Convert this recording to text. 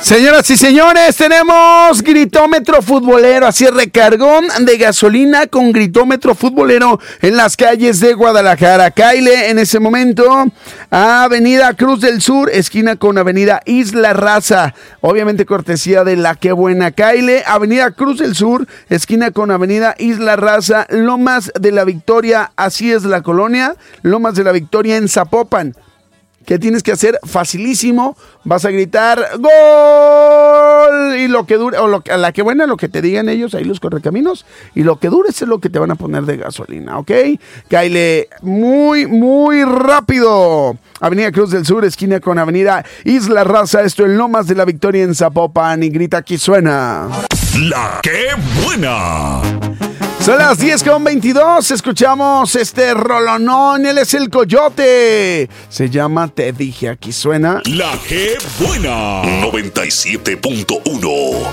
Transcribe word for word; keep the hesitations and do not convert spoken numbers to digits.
Señoras y señores, tenemos gritómetro futbolero, así es, recargón de gasolina con gritómetro futbolero en las calles de Guadalajara. Caile en ese momento, Avenida Cruz del Sur, esquina con Avenida Isla Raza, obviamente cortesía de La Qué Buena. Caile, Avenida Cruz del Sur, esquina con Avenida Isla Raza, Lomas de la Victoria, así es la colonia, Lomas de la Victoria en Zapopan. ¿Qué tienes que hacer? Facilísimo. Vas a gritar ¡gol! Y lo que dure, o lo, a la que buena, lo que te digan ellos, ahí los correcaminos. Y lo que dure es lo que te van a poner de gasolina, ¿ok? Caile muy, muy rápido. Avenida Cruz del Sur, esquina con Avenida Isla Raza. Esto en Lomas de la Victoria en Zapopan. Y grita, aquí suena La Qué Buena. Son las diez con veintidós, escuchamos este rolonón, él es el Coyote, se llama Te Dije, aquí suena La Qué Buena. noventa y siete punto uno.